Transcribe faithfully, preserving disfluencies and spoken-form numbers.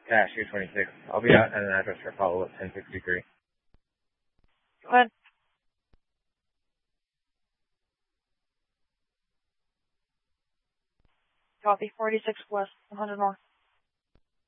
Yeah, shoot twenty-six. I'll be out at an address for follow-up ten sixty-three. Go ahead. Copy, forty-six West, one hundred North.